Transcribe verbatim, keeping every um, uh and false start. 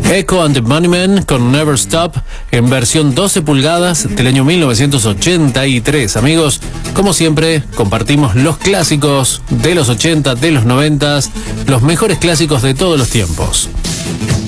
Echo and the Bunnymen con Never Stop en versión doce pulgadas del año mil novecientos ochenta y tres. Amigos, como siempre, compartimos los clásicos de los ochenta, de los noventa, los mejores clásicos de todos los tiempos.